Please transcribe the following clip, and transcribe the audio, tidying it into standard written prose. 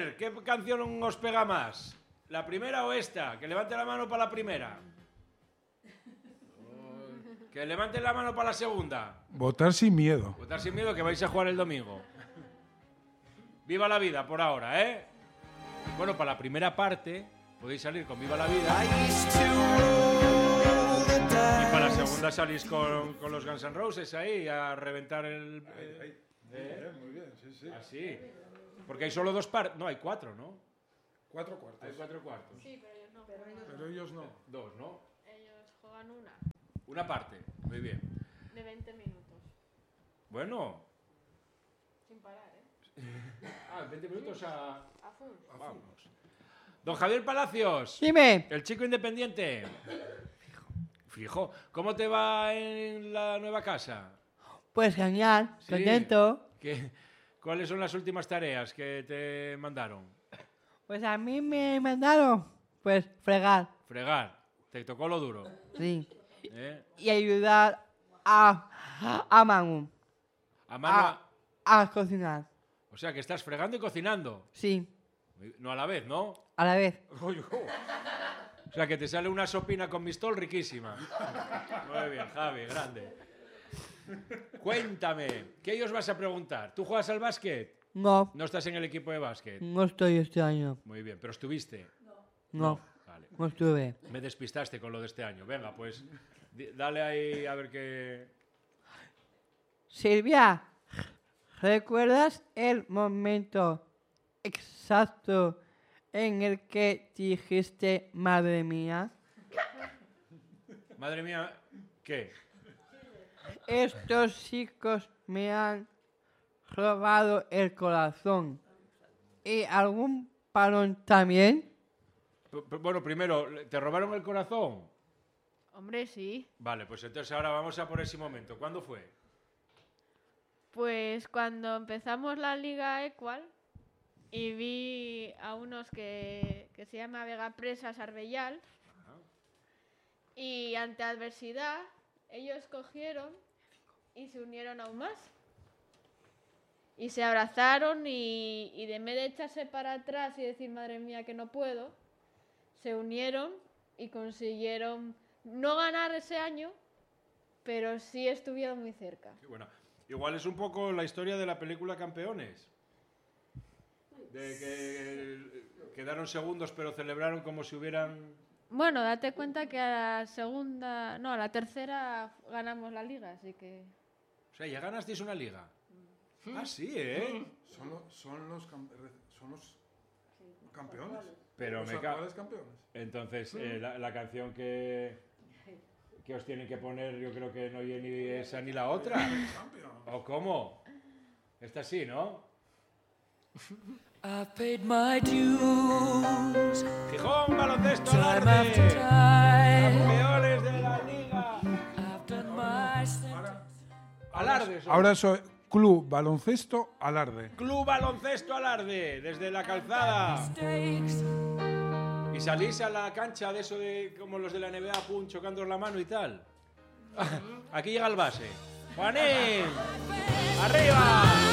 ver, ¿qué canción os pega más? ¿La primera o esta? Que levante la mano para la primera. Que levante la mano para la segunda. Votar sin miedo. Votar sin miedo que vais a jugar el domingo. Viva la vida por ahora, ¿eh? Bueno, para la primera parte podéis salir con Viva la vida. Y para la segunda salís con los Guns N' Roses ahí a reventar el... Muy bien, sí, sí. Así. Porque hay solo 2 partes. No, hay 4, ¿no? 4 cuartos. Hay 4 cuartos. Sí, pero ellos no juegan. Pero ellos no. 2, ¿no? Ellos juegan una, Una parte. Muy bien. de 20 minutos. Bueno. Sin parar, ¿eh? 20 minutos a... A full. Vamos. Don Javier Palacios. Dime. El chico independiente. Fijo. ¿Cómo te va en la nueva casa? Pues genial, Sí. contento. ¿Cuáles son las últimas tareas que te mandaron? Pues a mí me mandaron, pues, fregar, Fregar. Te tocó lo duro. sí. ¿Eh? Y ayudar a Manu A mano... a cocinar. O sea, que estás fregando y cocinando. Sí, No a la vez, ¿no? a la vez. O sea, que te sale una sopina con mistol riquísima. Muy bien, Javi, grande. Cuéntame, ¿qué os vas a preguntar? ¿Tú juegas al básquet? No, No estás en el equipo de básquet. no estoy este año. Muy bien, pero estuviste. No, Vale. no estuve. Me despistaste con lo de este año. Venga, pues dale ahí a ver qué... Silvia, ¿recuerdas el momento exacto en el que dijiste madre mía? Madre mía, ¿qué? Estos chicos me han robado el corazón. ¿Y algún parón también? Bueno, primero, ¿te robaron el corazón? Hombre, sí. Vale, pues entonces ahora vamos a por ese momento. ¿Cuándo fue? Pues cuando empezamos la Liga Equal y vi a unos que se llama Vega Presas Arbellal y ante adversidad ellos cogieron y se unieron aún más. Y se abrazaron y de vez de echarse para atrás y decir madre mía que no puedo, se unieron y consiguieron no ganar ese año, pero sí estuvieron muy cerca. Qué bueno. Igual es un poco la historia de la película Campeones. De que quedaron segundos pero celebraron como si hubieran... Bueno, date cuenta que a la tercera ganamos la liga, así que... O sea, ya ganasteis una liga. Ah, sí, ¿eh? Son los campeones. Pero Los me cago... actuales campeones. Entonces, la canción que os tienen que poner, yo creo que no oye ni esa ni la otra. ¿O cómo? Esta sí, ¿no? I've paid my dues. Gijón, baloncesto, Time alarde. after time. Campeones de la liga. I've done my Alarde. Ahora soy Club Baloncesto Alarde. Club Baloncesto Alarde, desde la calzada. mistakes. Y salís a la cancha de eso de como los de la NBA, pum, chocando la mano y tal. Aquí llega el base. ¡Juanín! ¡Arriba!